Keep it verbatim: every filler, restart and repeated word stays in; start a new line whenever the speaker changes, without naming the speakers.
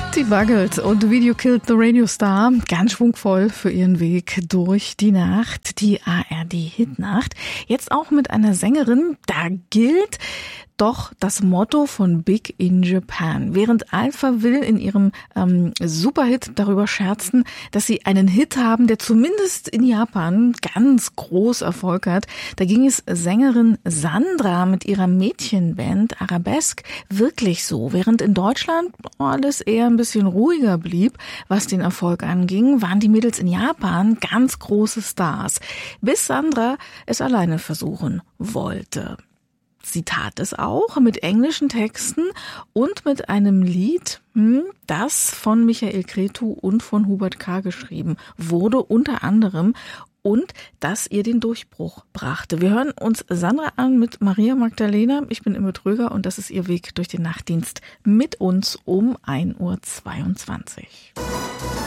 Die Buggles und Video Killed the Radio Star, ganz schwungvoll für ihren Weg durch die Nacht, die A R D-Hitnacht. Jetzt auch mit einer Sängerin, da gilt doch das Motto von Big in Japan. Während Alphaville in ihrem ähm, Superhit darüber scherzten, dass sie einen Hit haben, der zumindest in Japan ganz groß Erfolg hat, da ging es Sängerin Sandra mit ihrer Mädchenband Arabesque wirklich so. Während in Deutschland alles eher ein bisschen ruhiger blieb, was den Erfolg anging, waren die Mädels in Japan ganz große Stars, bis Sandra es alleine versuchen wollte. Sie tat es auch mit englischen Texten und mit einem Lied, das von Michael Cretu und von Hubert K. geschrieben wurde, unter anderem, und das ihr den Durchbruch brachte. Wir hören uns Sandra an mit Maria Magdalena. Ich bin Imme Tröger und das ist ihr Weg durch den Nachtdienst mit uns um ein Uhr zweiundzwanzig.